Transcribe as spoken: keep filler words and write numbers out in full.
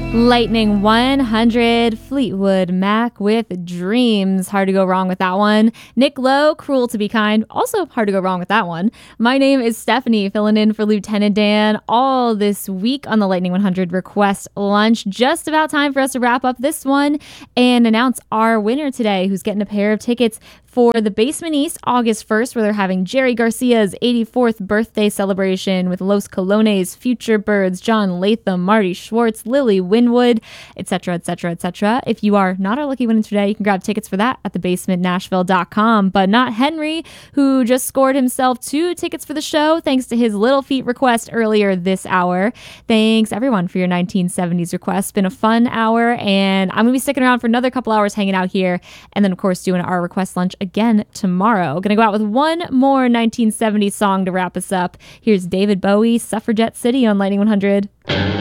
Lightning one hundred, Fleetwood Mac with Dreams. Hard to go wrong with that one. Nick Lowe, Cruel to Be Kind. Also hard to go wrong with that one. My name is Stephanie, filling in for Lieutenant Dan all this week on the Lightning one hundred Request Lunch. Just about time for us to wrap up this one and announce our winner today, who's getting a pair of tickets for the Basement East August first, where they're having Jerry Garcia's eighty-fourth birthday celebration with Los Colones, Future Birds, John Latham, Marty Schwartz, Lily Winwood, et cetera, et cetera, et cetera. If you are not our lucky winner today, you can grab tickets for that at the basement nashville dot com. But not Henry, who just scored himself two tickets for the show thanks to his Little Feat request earlier this hour. Thanks, everyone, for your nineteen seventies requests. It's been a fun hour, and I'm going to be sticking around for another couple hours hanging out here, and then, of course, doing our request lunch again tomorrow. Gonna go out with one more nineteen seventies song to wrap us up. Here's David Bowie, Suffragette City on Lightning one hundred.